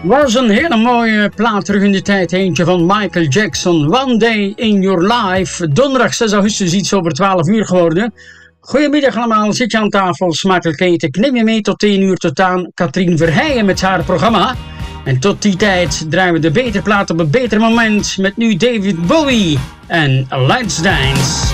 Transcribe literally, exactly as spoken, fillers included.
Was een hele mooie plaat terug in de tijd. Eentje van Michael Jackson. One Day in Your Life. Donderdag zes augustus, iets over twaalf uur geworden. Goedemiddag allemaal, zit je aan tafel, smakelijk eten. Knip je mee tot tien uur tot aan Katrien Verheijen met haar programma. En tot die tijd draaien we de betere plaat op een beter moment. Met nu David Bowie en Let's Dance.